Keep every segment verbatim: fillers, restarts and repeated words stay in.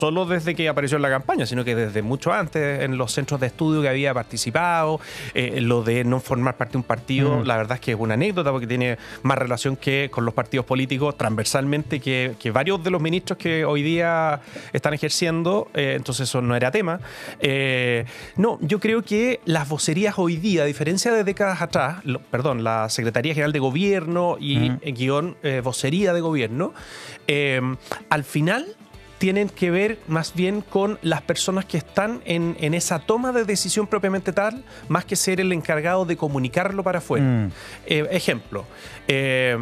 solo desde que apareció en la campaña, sino que desde mucho antes, en los centros de estudio que había participado, eh, lo de no formar parte de un partido, mm. la verdad es que es una anécdota porque tiene más relación que con los partidos políticos transversalmente que, que varios de los ministros que hoy día están ejerciendo, eh, entonces eso no era tema. Eh, no, yo creo que las vocerías hoy día, a diferencia de décadas atrás, lo, perdón, la Secretaría General de Gobierno y mm. eh, guión eh, vocería de gobierno, eh, al final tienen que ver más bien con las personas que están en, en esa toma de decisión propiamente tal, más que ser el encargado de comunicarlo para afuera. Mm. Eh, ejemplo, eh,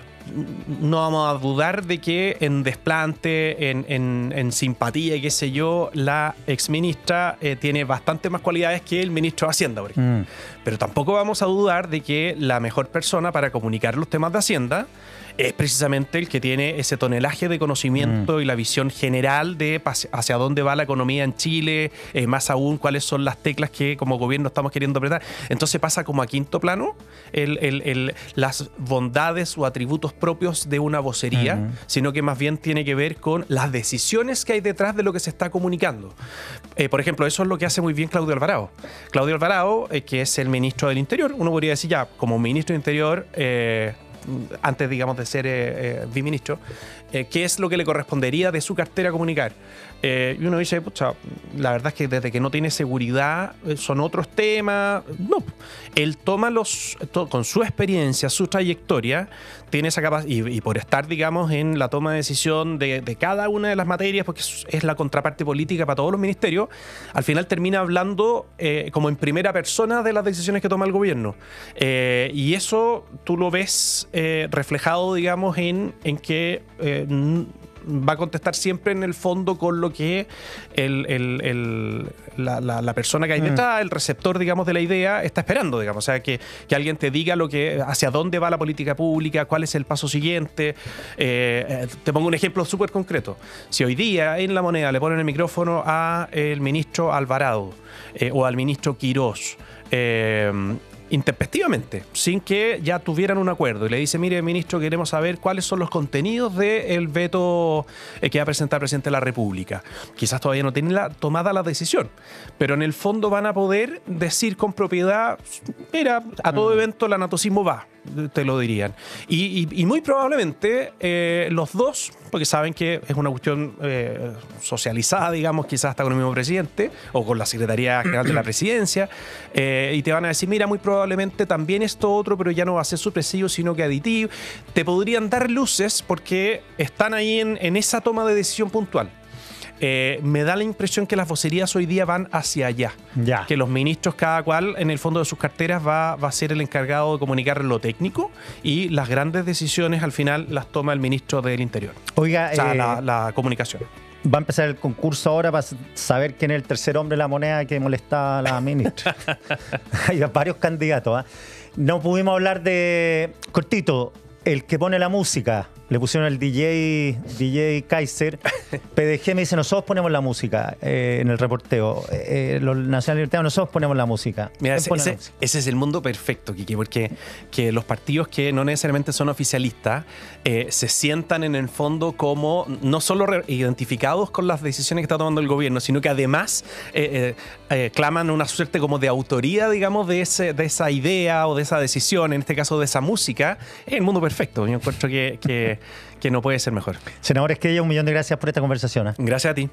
no vamos a dudar de que en desplante, en, en, en simpatía y qué sé yo, la exministra eh, tiene bastante más cualidades que el ministro de Hacienda, por ejemplo. Mm. Pero tampoco vamos a dudar de que la mejor persona para comunicar los temas de Hacienda es precisamente el que tiene ese tonelaje de conocimiento mm. y la visión general de hacia dónde va la economía en Chile, eh, más aún cuáles son las teclas que como gobierno estamos queriendo apretar. Entonces pasa como a quinto plano el, el, el, las bondades o atributos propios de una vocería, mm. sino que más bien tiene que ver con las decisiones que hay detrás de lo que se está comunicando. Eh, por ejemplo, eso es lo que hace muy bien Claudio Alvarado. Claudio Alvarado, eh, que es el ministro del Interior, uno podría decir ya, como ministro del Interior, eh, antes, digamos, de ser eh, eh, biministro, eh, ¿qué es lo que le correspondería de su cartera comunicar? Eh, y uno dice, pucha, la verdad es que desde que no tiene seguridad eh, son otros temas. No, él toma los, to, con su experiencia, su trayectoria, tiene esa capacidad, y, y por estar, digamos, en la toma de decisión de, de cada una de las materias, porque es, es la contraparte política para todos los ministerios, al final termina hablando eh, como en primera persona de las decisiones que toma el gobierno. Eh, y eso tú lo ves eh, reflejado, digamos, en, en que eh, va a contestar siempre en el fondo con lo que el, el, el, la, la, la persona que hay detrás, el receptor, digamos, de la idea, está esperando, digamos. O sea, que, que alguien te diga lo que, hacia dónde va la política pública, cuál es el paso siguiente. Eh, te pongo un ejemplo súper concreto. Si hoy día en La Moneda le ponen el micrófono al ministro Alvarado eh, o al ministro Quirós, eh, intempestivamente, sin que ya tuvieran un acuerdo, y le dice, mire, ministro, queremos saber cuáles son los contenidos del veto que va a presentar el presidente de la República. Quizás todavía no tienen la, tomada la decisión, pero en el fondo van a poder decir con propiedad, mira, a todo mm. evento el anatocismo va, te lo dirían. Y, y, y muy probablemente eh, los dos, porque saben que es una cuestión eh, socializada, digamos, quizás hasta con el mismo presidente o con la Secretaría General de la Presidencia, eh, y te van a decir, mira, muy probablemente también esto otro, pero ya no va a ser supresivo, sino que aditivo. Te podrían dar luces porque están ahí en, en esa toma de decisión puntual. Eh, me da la impresión que las vocerías hoy día van hacia allá. Ya. Que los ministros, cada cual, en el fondo de sus carteras, va, va a ser el encargado de comunicar lo técnico y las grandes decisiones, al final, las toma el ministro del Interior. Oiga, o sea, eh, la, la comunicación. Va a empezar el concurso ahora para saber quién es el tercer hombre de La Moneda que molesta a la ministra. Hay varios candidatos. ¿eh? No pudimos hablar de... Cortito, el que pone la música. Le pusieron el D J, D J Kaiser. P D G me dice, nosotros ponemos la música eh, en el reporteo. Eh, los nacionales libertarios, nosotros ponemos la música. Mira, ese, ese, música? ese es el mundo perfecto, Kiki, porque que los partidos que no necesariamente son oficialistas eh, se sientan en el fondo como no solo identificados con las decisiones que está tomando el gobierno, sino que además eh, eh, eh, claman una suerte como de autoría, digamos, de, ese, de esa idea o de esa decisión, en este caso de esa música. Es el mundo perfecto. Yo encuentro que... que que no puede ser mejor. Senador Esquella, un millón de gracias por esta conversación. ¿eh? Gracias a ti.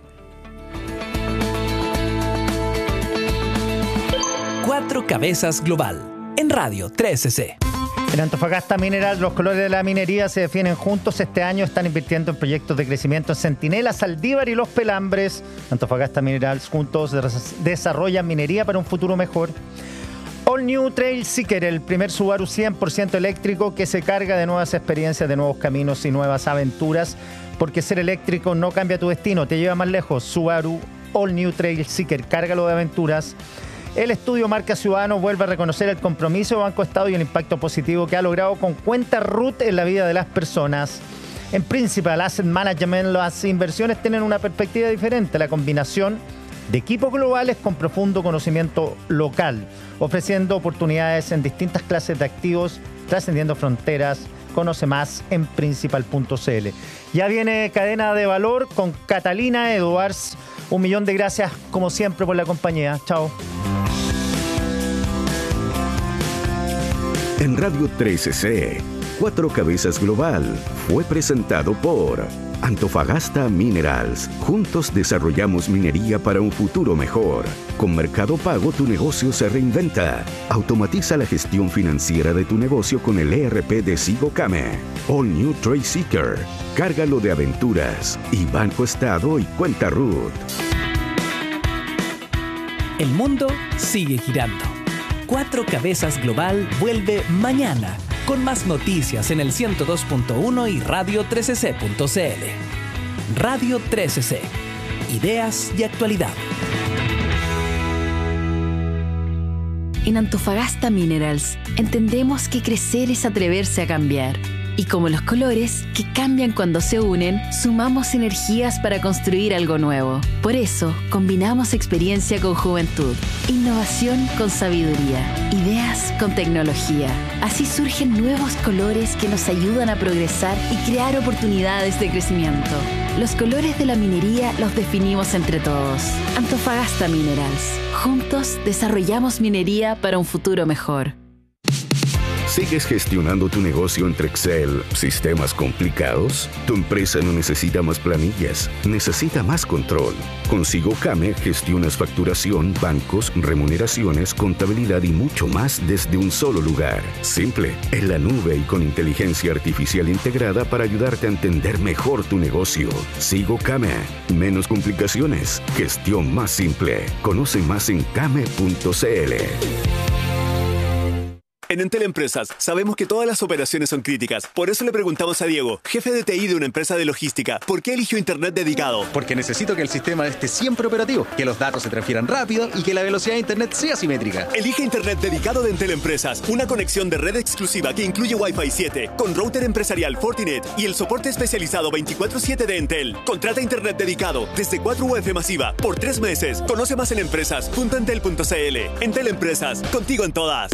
Cuatro Cabezas Global, en Radio trece C. En Antofagasta Mineral, los colores de la minería se definen juntos. Este año están invirtiendo en proyectos de crecimiento en Centinela, Saldívar y Los Pelambres. Antofagasta Mineral juntos desarrollan minería para un futuro mejor. All New Trail Seeker, el primer Subaru cien por ciento eléctrico que se carga de nuevas experiencias, de nuevos caminos y nuevas aventuras, porque ser eléctrico no cambia tu destino, te lleva más lejos. Subaru All New Trail Seeker, cárgalo de aventuras. El estudio Marca Ciudadano vuelve a reconocer el compromiso de Banco Estado y el impacto positivo que ha logrado con cuenta R U T en la vida de las personas. En Principal Asset Management, las inversiones tienen una perspectiva diferente, la combinación de equipos globales con profundo conocimiento local, ofreciendo oportunidades en distintas clases de activos, trascendiendo fronteras Conoce más en principal punto c l. Ya viene Cadena de Valor con Catalina Edwards. Un millón de gracias, como siempre, por la compañía. Chao. En Radio trece C, Cuatro Cabezas Global fue presentado por Antofagasta Minerals. Juntos desarrollamos minería para un futuro mejor. Con Mercado Pago tu negocio se reinventa. Automatiza la gestión financiera de tu negocio con el E R P de Sigocame. All New Trade Seeker. Cárgalo de aventuras. Y Banco Estado y Cuenta Ruth. El mundo sigue girando. Cuatro Cabezas Global vuelve mañana con más noticias en el ciento dos punto uno y radio trece c punto c l. Radio trece C. Ideas y actualidad. En Antofagasta Minerals entendemos que crecer es atreverse a cambiar. Y como los colores, que cambian cuando se unen, sumamos energías para construir algo nuevo. Por eso, combinamos experiencia con juventud, innovación con sabiduría, ideas con tecnología. Así surgen nuevos colores que nos ayudan a progresar y crear oportunidades de crecimiento. Los colores de la minería los definimos entre todos. Antofagasta Minerals. Juntos desarrollamos minería para un futuro mejor. ¿Sigues gestionando tu negocio entre Excel, sistemas complicados? Tu empresa no necesita más planillas, necesita más control. Con Sigocame gestionas facturación, bancos, remuneraciones, contabilidad y mucho más desde un solo lugar. Simple, en la nube y con inteligencia artificial integrada para ayudarte a entender mejor tu negocio. Sigocame, menos complicaciones, gestión más simple. Conoce más en came punto c l. En Entel Empresas sabemos que todas las operaciones son críticas. Por eso le preguntamos a Diego, jefe de T I de una empresa de logística, ¿por qué eligió Internet dedicado? Porque necesito que el sistema esté siempre operativo, que los datos se transfieran rápido y que la velocidad de Internet sea simétrica. Elige Internet dedicado de Entel Empresas, una conexión de red exclusiva que incluye Wi-Fi siete, con router empresarial Fortinet y el soporte especializado veinticuatro siete de Entel. Contrata Internet dedicado desde cuatro U F masiva por tres meses. Conoce más en empresas punto entel punto c l. Entel Empresas, contigo en todas.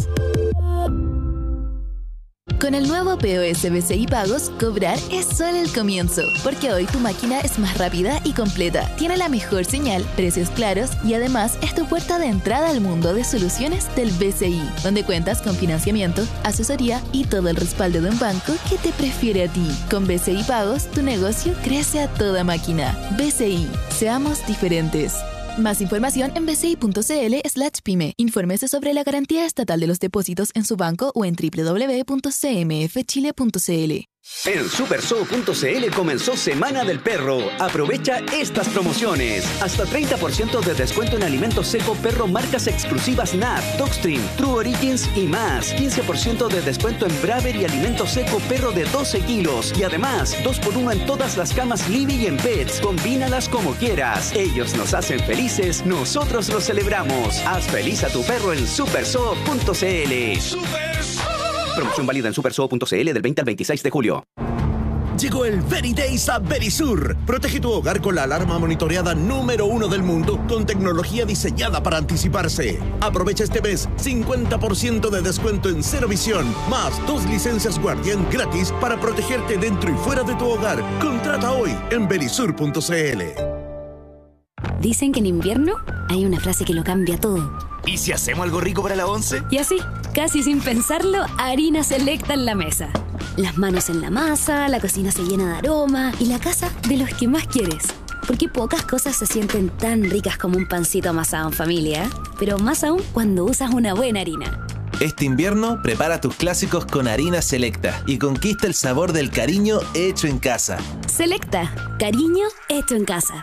Con el nuevo P O S B C I Pagos, cobrar es solo el comienzo, porque hoy tu máquina es más rápida y completa, tiene la mejor señal, precios claros y además es tu puerta de entrada al mundo de soluciones del B C I, donde cuentas con financiamiento, asesoría y todo el respaldo de un banco que te prefiere a ti. Con B C I Pagos, tu negocio crece a toda máquina. B C I, seamos diferentes. Más información en b c i punto c l slash pyme. Infórmese sobre la garantía estatal de los depósitos en su banco o en w w w punto c m f chile punto c l. En supersoo punto c l comenzó Semana del Perro. Aprovecha estas promociones. Hasta treinta por ciento de descuento en alimentos seco perro marcas exclusivas N A P, Dogstream, True Origins y más. quince por ciento de descuento en Braver y alimento seco perro de doce kilos. Y además, dos por uno en todas las camas Libby y en Pets. Combínalas como quieras. Ellos nos hacen felices, nosotros los celebramos. Haz feliz a tu perro en supersoo punto c l. Promoción válida en supersoo punto c l del veinte al veintiséis de julio. Llegó el Very Days a Verisur. Protege tu hogar con la alarma monitoreada número uno del mundo con tecnología diseñada para anticiparse. Aprovecha este mes cincuenta por ciento de descuento en Cero Visión, más dos licencias Guardián gratis para protegerte dentro y fuera de tu hogar. Contrata hoy en verisur punto c l. Dicen que en invierno hay una frase que lo cambia todo. ¿Y si hacemos algo rico para la once? Y así, casi sin pensarlo, harina selecta en la mesa. Las manos en la masa, la cocina se llena de aroma y la casa de los que más quieres. Porque pocas cosas se sienten tan ricas como un pancito amasado en familia, pero más aún cuando usas una buena harina. Este invierno prepara tus clásicos con harina selecta y conquista el sabor del cariño hecho en casa. Selecta, cariño hecho en casa.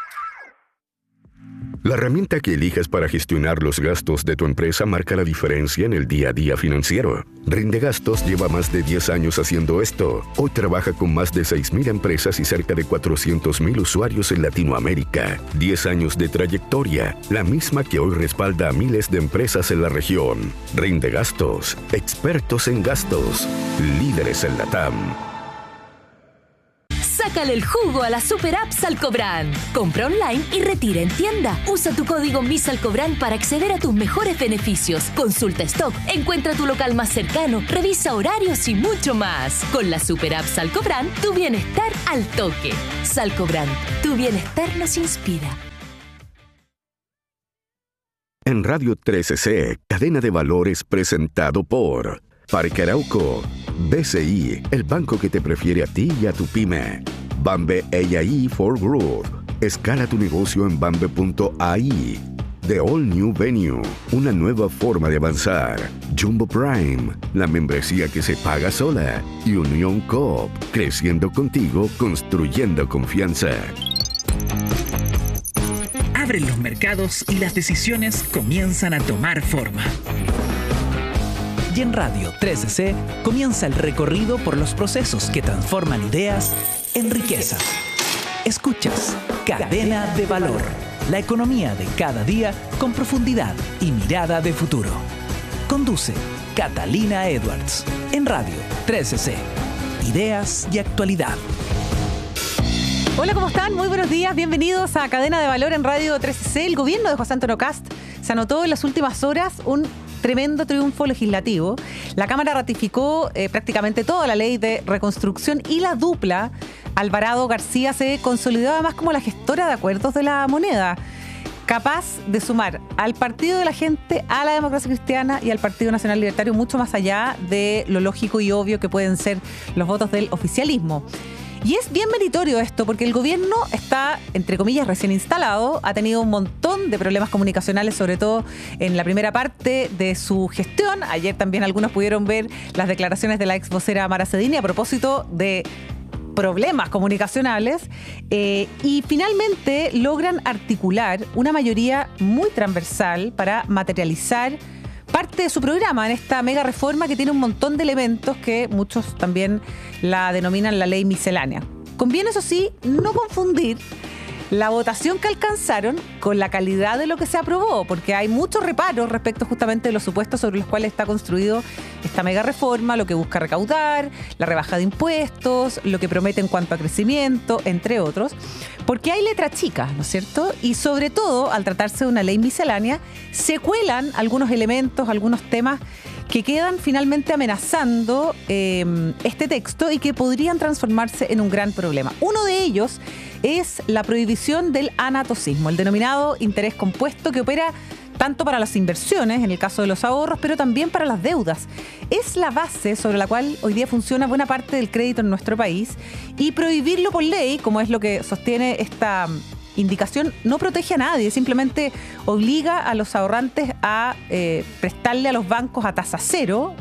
La herramienta que elijas para gestionar los gastos de tu empresa marca la diferencia en el día a día financiero. Rindegastos lleva más de diez años haciendo esto. Hoy trabaja con más de seis mil empresas y cerca de cuatrocientos mil usuarios en Latinoamérica. diez años de trayectoria, la misma que hoy respalda a miles de empresas en la región. Rindegastos, expertos en gastos, líderes en Latam. Sácale el jugo a la super app Salcobrand. Compra online y retira en tienda. Usa tu código MISALCOBRAND para acceder a tus mejores beneficios. Consulta stock, encuentra tu local más cercano, revisa horarios y mucho más. Con la super app Salcobrand, tu bienestar al toque. Salcobrand, tu bienestar nos inspira. En Radio trece C, Cadena de Valores presentado por Parque Arauco, B C I, el banco que te prefiere a ti y a tu pyme. Bambe A I for Growth. Escala tu negocio en bambe punto a i. The All New Venue, una nueva forma de avanzar. Jumbo Prime, la membresía que se paga sola. Y Unión Coop, creciendo contigo, construyendo confianza. Abren los mercados y las decisiones comienzan a tomar forma. Y en Radio trece C comienza el recorrido por los procesos que transforman ideas en riqueza. Escuchas Cadena de Valor, la economía de cada día con profundidad y mirada de futuro. Conduce Catalina Edwards en Radio trece C. Ideas y actualidad. Hola, ¿cómo están? Muy buenos días. Bienvenidos a Cadena de Valor en Radio trece C. El gobierno de José Antonio Kast se anotó en las últimas horas un tremendo triunfo legislativo. La Cámara ratificó eh, prácticamente toda la ley de reconstrucción y la dupla Alvarado García se consolidó además como la gestora de acuerdos de la moneda, capaz de sumar al Partido de la Gente, a la Democracia Cristiana y al Partido Nacional Libertario mucho más allá de lo lógico y obvio que pueden ser los votos del oficialismo. Y es bien meritorio esto porque el gobierno está, entre comillas, recién instalado, ha tenido un montón de problemas comunicacionales, sobre todo en la primera parte de su gestión. Ayer también algunos pudieron ver las declaraciones de la ex vocera Mara Cedini a propósito de problemas comunicacionales eh, y finalmente logran articular una mayoría muy transversal para materializar parte de su programa en esta mega reforma que tiene un montón de elementos que muchos también la denominan la ley miscelánea. Conviene, eso sí, no confundir la votación que alcanzaron con la calidad de lo que se aprobó, porque hay muchos reparos respecto justamente de los supuestos sobre los cuales está construido esta mega reforma, lo que busca recaudar, la rebaja de impuestos, lo que promete en cuanto a crecimiento, entre otros, porque hay letra chica, ¿no es cierto? Y sobre todo, al tratarse de una ley miscelánea, se cuelan algunos elementos, algunos temas que quedan finalmente amenazando eh, este texto y que podrían transformarse en un gran problema. Uno de ellos es la prohibición del anatocismo, el denominado interés compuesto que opera tanto para las inversiones, en el caso de los ahorros, pero también para las deudas. Es la base sobre la cual hoy día funciona buena parte del crédito en nuestro país y prohibirlo por ley, como es lo que sostiene esta indicación, no protege a nadie, simplemente obliga a los ahorrantes a eh, prestarle a los bancos a tasa cero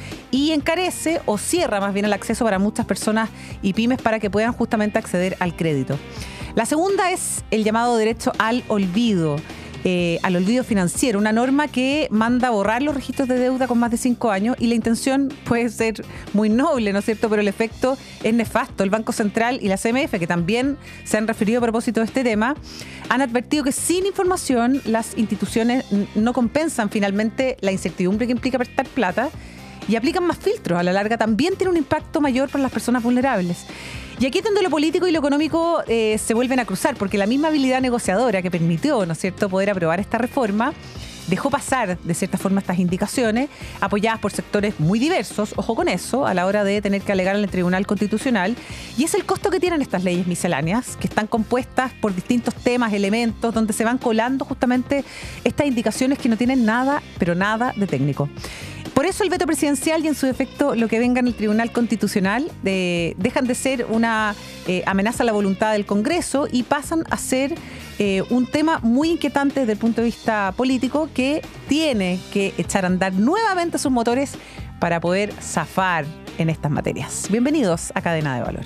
y encarece o cierra más bien el acceso para muchas personas y pymes para que puedan justamente acceder al crédito. La segunda es el llamado derecho al olvido. Eh, al olvido financiero, una norma que manda a borrar los registros de deuda con más de cinco años y la intención puede ser muy noble, ¿no es cierto? Pero el efecto es nefasto. El Banco Central y la C M F, que también se han referido a propósito de este tema, han advertido que sin información las instituciones no compensan finalmente la incertidumbre que implica prestar plata y aplican más filtros. A la larga también tiene un impacto mayor para las personas vulnerables. Y aquí es donde lo político y lo económico eh, se vuelven a cruzar, porque la misma habilidad negociadora que permitió, ¿no es cierto?, poder aprobar esta reforma, dejó pasar de cierta forma estas indicaciones, apoyadas por sectores muy diversos, ojo con eso, a la hora de tener que alegar en el Tribunal Constitucional, y es el costo que tienen estas leyes misceláneas, que están compuestas por distintos temas, elementos, donde se van colando justamente estas indicaciones que no tienen nada, pero nada de técnico. Por eso el veto presidencial y en su defecto lo que venga en el Tribunal Constitucional eh, dejan de ser una eh, amenaza a la voluntad del Congreso y pasan a ser eh, un tema muy inquietante desde el punto de vista político que tiene que echar a andar nuevamente sus motores para poder zafar en estas materias. Bienvenidos a Cadena de Valor.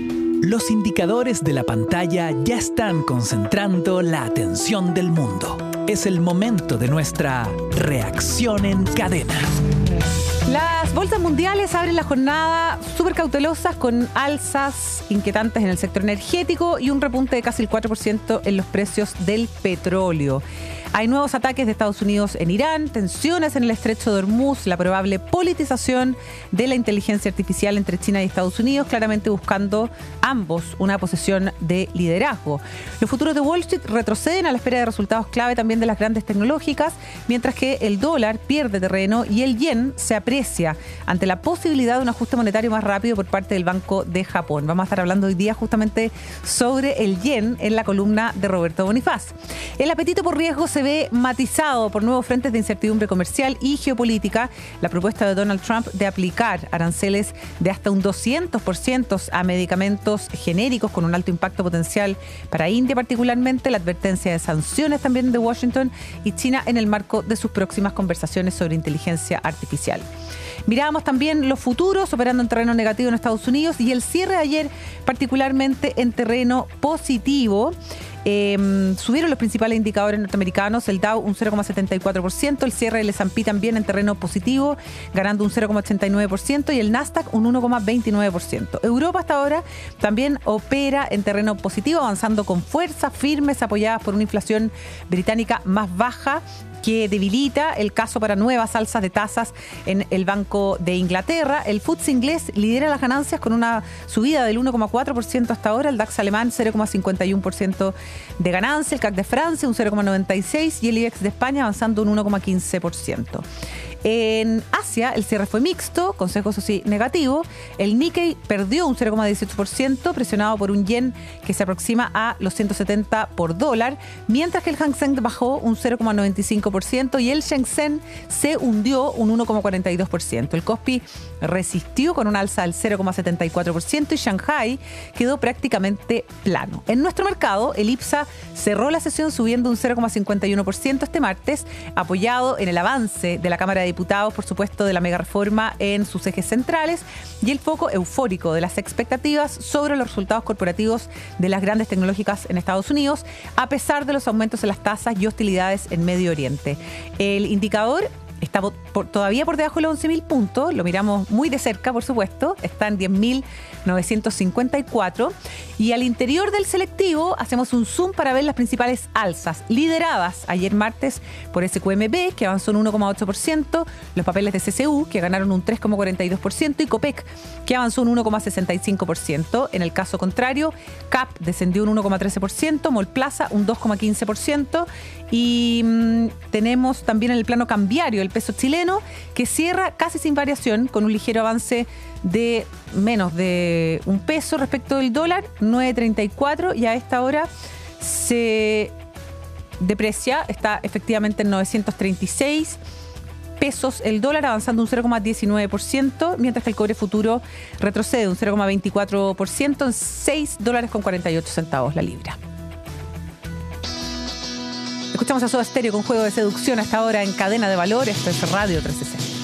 Los indicadores de la pantalla ya están concentrando la atención del mundo. Es el momento de nuestra reacción en cadena. Las bolsas mundiales abren la jornada súper cautelosas con alzas inquietantes en el sector energético y un repunte de casi el cuatro por ciento en los precios del petróleo. Hay nuevos ataques de Estados Unidos en Irán, tensiones en el estrecho de Hormuz, la probable politización de la inteligencia artificial entre China y Estados Unidos, claramente buscando ambos una posición de liderazgo. Los futuros de Wall Street retroceden a la espera de resultados clave también de las grandes tecnológicas, mientras que el dólar pierde terreno y el yen se aprecia ante la posibilidad de un ajuste monetario más rápido por parte del Banco de Japón. Vamos a estar hablando hoy día justamente sobre el yen en la columna de Roberto Bonifaz. El apetito por riesgo se ve matizado por nuevos frentes de incertidumbre comercial y geopolítica. La propuesta de Donald Trump de aplicar aranceles de hasta un doscientos por ciento a medicamentos genéricos con un alto impacto potencial para India particularmente, la advertencia de sanciones también de Washington y China en el marco de sus próximas conversaciones sobre inteligencia artificial. Mirábamos también los futuros operando en terreno negativo en Estados Unidos y el cierre de ayer particularmente en terreno positivo. Eh, subieron los principales indicadores norteamericanos, el Dow un cero coma setenta y cuatro por ciento, el cierre del ese and pe también en terreno positivo, ganando un cero coma ochenta y nueve por ciento y el Nasdaq un uno coma veintinueve por ciento. Europa hasta ahora también opera en terreno positivo, avanzando con fuerza, firmes, apoyadas por una inflación británica más baja, que debilita el caso para nuevas alzas de tasas en el Banco de Inglaterra. El F T S E inglés lidera las ganancias con una subida del uno coma cuatro por ciento hasta ahora, el DAX alemán cero coma cincuenta y uno por ciento de ganancia, el C A C de Francia un cero coma noventa y seis por ciento y el IBEX de España avanzando un uno coma quince por ciento. En Asia el cierre fue mixto, consejo eso sí negativo. El Nikkei perdió un cero coma dieciocho por ciento, presionado por un yen que se aproxima a los ciento setenta por dólar, mientras que el Hang Seng bajó un cero coma noventa y cinco por ciento y el Shenzhen se hundió un uno coma cuarenta y dos por ciento. El Kospi resistió con un alza del cero coma setenta y cuatro por ciento y Shanghai quedó prácticamente plano. En nuestro mercado, el IPSA cerró la sesión subiendo un cero coma cincuenta y uno por ciento este martes, apoyado en el avance de la Cámara de Diputados, por supuesto, de la mega reforma en sus ejes centrales y el foco eufórico de las expectativas sobre los resultados corporativos de las grandes tecnológicas en Estados Unidos, a pesar de los aumentos en las tasas y hostilidades en Medio Oriente. El indicador está por, todavía por debajo de los once mil puntos, lo miramos muy de cerca, por supuesto, está en diez mil novecientos cincuenta y cuatro y al interior del selectivo hacemos un zoom para ver las principales alzas, lideradas ayer martes por S Q M B, que avanzó un uno coma ocho por ciento, los papeles de C C U, que ganaron un tres coma cuarenta y dos por ciento, y Copec, que avanzó un uno coma sesenta y cinco por ciento. En el caso contrario, C A P descendió un uno coma trece por ciento, Mallplaza un dos coma quince por ciento y mmm, tenemos también en el plano cambiario el peso chileno, que cierra casi sin variación con un ligero avance de menos de un peso respecto del dólar, nueve treinta y cuatro, y a esta hora se deprecia, está efectivamente en novecientos treinta y seis pesos el dólar, avanzando un cero coma diecinueve por ciento, mientras que el cobre futuro retrocede un cero coma veinticuatro por ciento en seis dólares con cuarenta y ocho centavos la libra. Escuchamos a Soda Stereo con Juego de Seducción hasta ahora en Cadena de Valor. Esto es Radio trescientos sesenta.